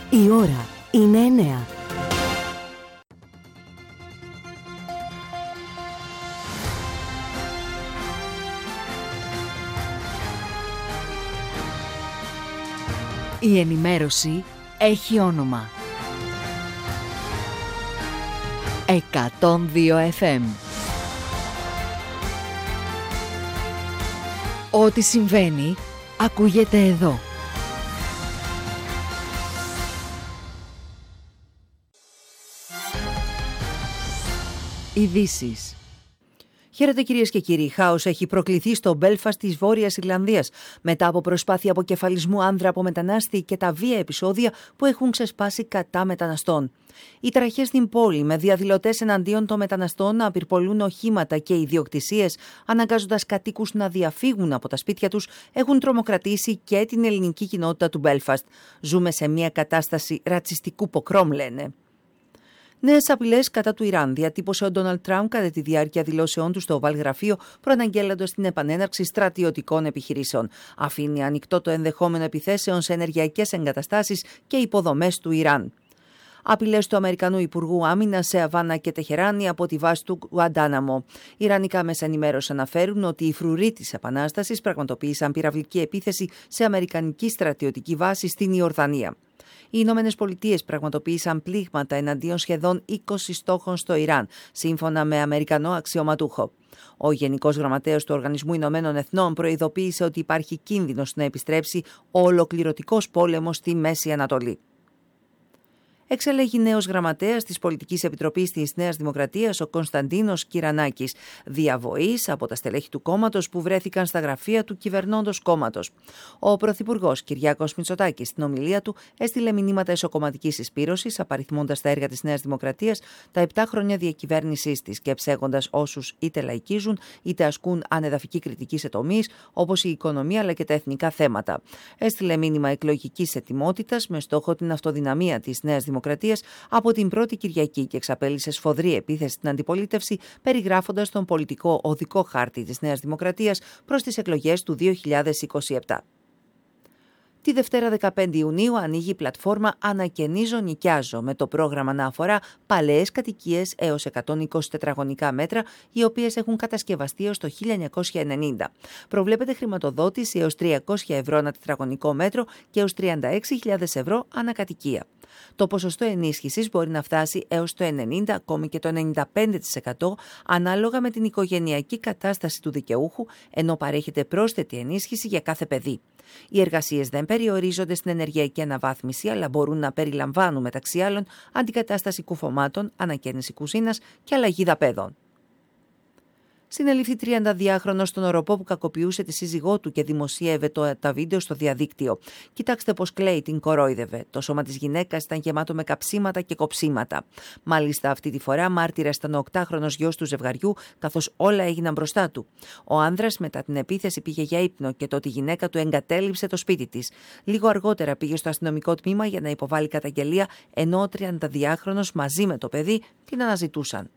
Η ώρα είναι 9. Η ενημέρωση έχει όνομα. 102 FM. Ό,τι συμβαίνει, ακούγεται εδώ. Ειδήσεις. Χαίρετε κυρίες και κύριοι. Χάος έχει προκληθεί στο Μπέλφαστ της Βόρειας Ιρλανδίας μετά από προσπάθεια αποκεφαλισμού άνδρα από μετανάστη και τα βία επεισόδια που έχουν ξεσπάσει κατά μεταναστών. Οι τραχές στην πόλη, με διαδηλωτές εναντίον των μεταναστών να απειρπολούν οχήματα και ιδιοκτησίες, αναγκάζοντας κατοίκους να διαφύγουν από τα σπίτια τους, έχουν τρομοκρατήσει και την ελληνική κοινότητα του Μπέλφαστ. Ζούμε σε μια κατάσταση ρατσιστικού ποκρόμ, λένε. Νέες απειλές κατά του Ιράν διατύπωσε ο Ντόναλντ Τραμπ κατά τη διάρκεια δηλώσεών του στο Οβάλ Γραφείο, προαναγγέλλοντας την επανέναρξη στρατιωτικών επιχειρήσεων. Αφήνει ανοιχτό το ενδεχόμενο επιθέσεων σε ενεργειακές εγκαταστάσεις και υποδομές του Ιράν. Απειλές του Αμερικανού Υπουργού Άμυνας σε Αβάνα και Τεχεράνη από τη βάση του Γουαντάναμο. Ιρανικά μέσα ενημέρωση αναφέρουν ότι οι φρουροί της Επανάστασης πραγματοποίησαν πυραυλική επίθεση σε αμερικανική στρατιωτική βάση στην Ιορδανία. Οι Ηνωμένες Πολιτείες πραγματοποίησαν πλήγματα εναντίον σχεδόν 20 στόχων στο Ιράν, σύμφωνα με Αμερικανό αξιωματούχο. Ο Γενικός Γραμματέας του Οργανισμού Ηνωμένων Εθνών προειδοποίησε ότι υπάρχει κίνδυνος να επιστρέψει ο ολοκληρωτικός πόλεμος στη Μέση Ανατολή. Εξελέγει νέος γραμματέας της Πολιτικής Επιτροπής της Νέας Δημοκρατίας, ο Κωνσταντίνος Κυρανάκης, διαβοής από τα στελέχη του κόμματος που βρέθηκαν στα γραφεία του κυβερνώντος κόμματος. Ο Πρωθυπουργός Κυριάκος Μητσοτάκης, στην ομιλία του, έστειλε μηνύματα εσωκομματικής συσπήρωσης, απαριθμώντας τα έργα της Νέας Δημοκρατίας, τα 7 χρόνια διακυβέρνησής της και ψέγοντας όσους είτε λαϊκίζουν είτε ασκούν ανεδαφική κριτική σε τομείς όπως η οικονομία αλλά και τα εθνικά θέματα. Έστειλε μήνυμα εκλογικής ετοιμότητας με στόχο την αυτοδυναμία της Νέας Δημοκρατίας από την πρώτη Κυριακή και εξαπέλυσε σφοδρή επίθεση στην αντιπολίτευση, περιγράφοντας τον πολιτικό οδικό χάρτη της Νέας Δημοκρατίας προς τις εκλογές του 2027. Τη Δευτέρα 15 Ιουνίου ανοίγει η πλατφόρμα «Ανακαινίζω, νοικιάζω» με το πρόγραμμα να αφορά παλαιές κατοικίες έως 120 τετραγωνικά μέτρα, οι οποίες έχουν κατασκευαστεί έως το 1990. Προβλέπεται χρηματοδότηση έως 300 ευρώ ανά τετραγωνικό μέτρο και έως 36.000 ευρώ ανά κατοικία. Το ποσοστό ενίσχυσης μπορεί να φτάσει έως το 90% ακόμη και το 95% ανάλογα με την οικογενειακή κατάσταση του δικαιούχου, ενώ παρέχεται πρόσθετη ενίσχυση για κάθε παιδί. Οι εργασίες δεν περιορίζονται στην ενεργειακή αναβάθμιση, αλλά μπορούν να περιλαμβάνουν μεταξύ άλλων αντικατάσταση κουφωμάτων, ανακαίνιση κουζίνας και αλλαγή δαπέδων. Συνελήφθη 32χρονος στον οροπό που κακοποιούσε τη σύζυγό του και δημοσίευε τα βίντεο στο διαδίκτυο. Κοιτάξτε πως κλαίει, την κορόιδευε. Το σώμα της γυναίκας ήταν γεμάτο με καψίματα και κοψίματα. Μάλιστα, αυτή τη φορά μάρτυρας ήταν ο 8χρονος γιος του ζευγαριού, καθώς όλα έγιναν μπροστά του. Ο άνδρας μετά την επίθεση πήγε για ύπνο και τότε η γυναίκα του εγκατέλειψε το σπίτι της. Λίγο αργότερα πήγε στο αστυνομικό τμήμα για να υποβάλει καταγγελία, ενώ ο 32χρονος μαζί με το παιδί την αναζητούσαν.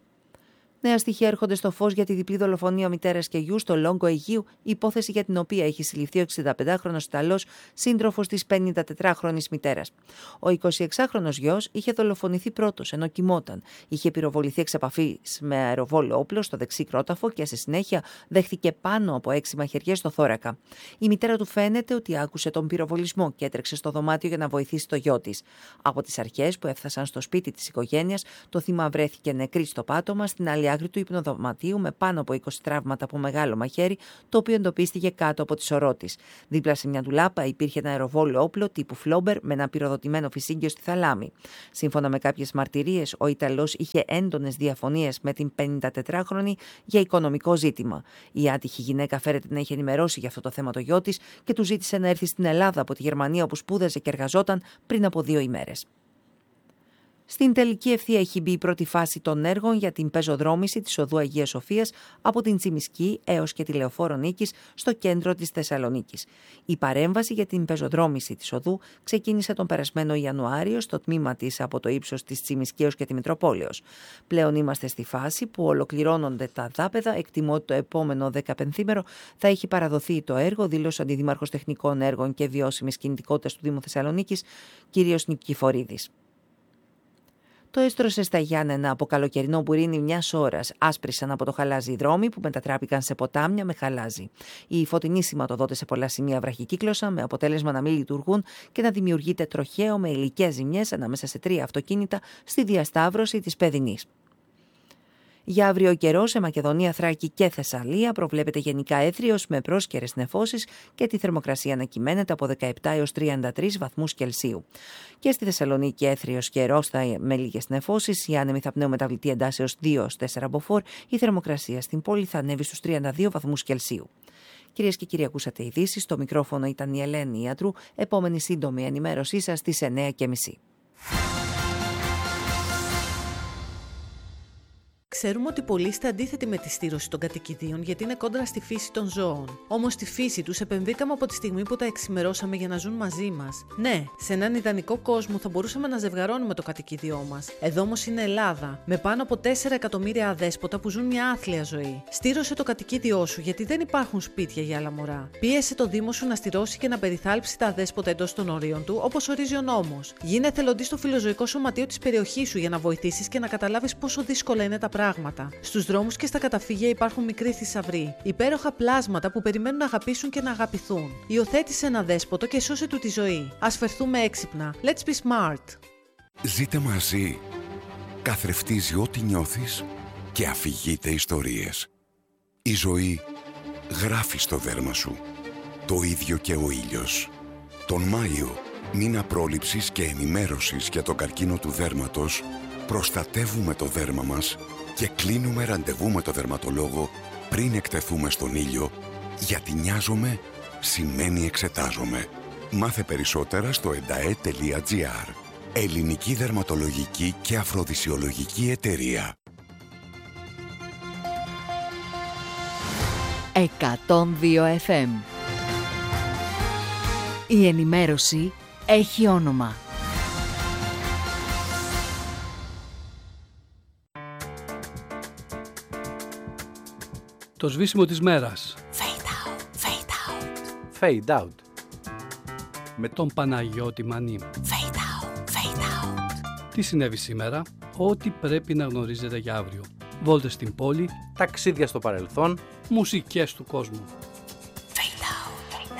Νέα στοιχεία έρχονται στο φως για τη διπλή δολοφονία μητέρας και γιου στο Λόγκο Αιγείου, υπόθεση για την οποία έχει συλληφθεί ο 65χρονος Ιταλός σύντροφος της 54χρονης μητέρας. Ο 26χρονος γιος είχε δολοφονηθεί πρώτος ενώ κοιμόταν. Είχε πυροβοληθεί εξ επαφής με αεροβόλο όπλο στο δεξί κρόταφο και στη συνέχεια δέχτηκε πάνω από 6 μαχαιριές στο θώρακα. Η μητέρα του φαίνεται ότι άκουσε τον πυροβολισμό και έτρεξε στο δωμάτιο για να βοηθήσει το γιο της. Από τις αρχές που έφτασαν στο σπίτι της οικογένειας, το θύμα βρέθηκε νεκρή στο πάτωμα στην άλλη άκρη του υπνοδωματίου με πάνω από 20 τραύματα από μεγάλο μαχαίρι, το οποίο εντοπίστηκε κάτω από τη σωρό της. Δίπλα σε μια ντουλάπα υπήρχε ένα αεροβόλο όπλο τύπου Φλόμπερ με ένα πυροδοτημένο φυσίγγιο στη θαλάμη. Σύμφωνα με κάποιες μαρτυρίες, ο Ιταλός είχε έντονες διαφωνίες με την 54χρονη για οικονομικό ζήτημα. Η άτυχη γυναίκα φέρεται να είχε ενημερώσει για αυτό το θέμα το γιο της και του ζήτησε να έρθει στην Ελλάδα από τη Γερμανία όπου σπούδαζε και εργαζόταν πριν από 2 ημέρες. Στην τελική ευθεία έχει μπει η πρώτη φάση των έργων για την πεζοδρόμηση της οδού Αγίας Σοφίας από την Τσιμισκή έως και τη Λεωφόρο Νίκης στο κέντρο της Θεσσαλονίκης. Η παρέμβαση για την πεζοδρόμηση της οδού ξεκίνησε τον περασμένο Ιανουάριο στο τμήμα της από το ύψος της Τσιμισκή έως και τη Μητροπόλεως. Πλέον είμαστε στη φάση που ολοκληρώνονται τα δάπεδα. Εκτιμώ ότι το επόμενο 15μέρο θα έχει παραδοθεί το έργο, δήλωσε ο Αντιδήμαρχος Τεχνικών Έργων και Βιώσιμης Κινητικότητας του Δήμου Θεσσαλονίκης, κ. Νικηφορίδης. Το έστρωσε στα Γιάννενα από καλοκαιρινό μπουρίνι μιας ώρας. Άσπρισαν από το χαλάζι οι δρόμοι που μετατράπηκαν σε ποτάμια με χαλάζι. Οι φωτεινοί σηματοδότες σε πολλά σημεία βραχικύκλωσαν, με αποτέλεσμα να μην λειτουργούν και να δημιουργείται τροχαίο με υλικές ζημιές ανάμεσα σε 3 αυτοκίνητα στη διασταύρωση της Παιδινής. Για αύριο καιρό σε Μακεδονία, Θράκη και Θεσσαλία προβλέπεται γενικά έθριος με πρόσκαιρες νεφώσεις και τη θερμοκρασία να κυμαίνεται από 17 έως 33 βαθμούς Κελσίου. Και στη Θεσσαλονίκη έθριος καιρός με λίγες νεφώσεις, οι άνεμοι θα πνέουν μεταβλητή εντάσεως 2 έως 4 μποφόρ, η θερμοκρασία στην πόλη θα ανέβει στους 32 βαθμούς Κελσίου. Κυρίες και κύριοι, ακούσατε ειδήσεις. Στο μικρόφωνο ήταν η Ελένη Ιατρού. Επόμενη σύντομη ενημέρωσή σας στις 9:30. Ξέρουμε ότι πολλοί είστε αντίθετοι με τη στήρωση των κατοικιδίων γιατί είναι κόντρα στη φύση των ζώων. Όμως στη φύση τους επεμβήκαμε από τη στιγμή που τα εξημερώσαμε για να ζουν μαζί μας. Ναι, σε έναν ιδανικό κόσμο θα μπορούσαμε να ζευγαρώνουμε το κατοικίδιό μας. Εδώ όμως είναι Ελλάδα, με πάνω από 4 εκατομμύρια αδέσποτα που ζουν μια άθλια ζωή. Στήρωσε το κατοικίδιό σου γιατί δεν υπάρχουν σπίτια για άλλα μωρά. Πίεσε το Δήμο σου να στηρώσει και να περιθάλψει τα αδέσποτα εντός των ορίων του, όπως ορίζει ο νόμος. Γίνε εθελοντής στο φιλοζωικό σωματείο της περιοχής σου για να βοηθήσεις και να καταλάβεις πόσο δύσκολα είναι τα πράγματα. Στους δρόμους και στα καταφύγια υπάρχουν μικροί θησαυροί, υπέροχα πλάσματα που περιμένουν να αγαπήσουν και να αγαπηθούν. Υιοθέτησε ένα δέσποτο και σώσε του τη ζωή. Ας φερθούμε έξυπνα. Let's be smart. Ζείτε μαζί. Καθρεφτίζει ό,τι νιώθεις και αφηγείται ιστορίες. Η ζωή γράφει στο δέρμα σου. Το ίδιο και ο ήλιος. Τον Μάιο, μήνα πρόληψης και ενημέρωσης για τον καρκίνο του δέρματος, προστατεύουμε το δέρμα μας και κλείνουμε ραντεβού με το δερματολόγο πριν εκτεθούμε στον ήλιο, γιατί νοιάζομαι σημαίνει εξετάζομαι. Μάθε περισσότερα στο endae.gr. Ελληνική Δερματολογική και Αφροδισιολογική Εταιρεία. 102 FM. Η ενημέρωση έχει όνομα. Το σβήσιμο της μέρας. Fade out, fade out. Fade out. Με τον Παναγιώτη Μανή. Fade out, fade out. Τι συνέβη σήμερα? Ό,τι πρέπει να γνωρίζετε για αύριο. Βόλτες στην πόλη. Ταξίδια στο παρελθόν. Μουσικές του κόσμου.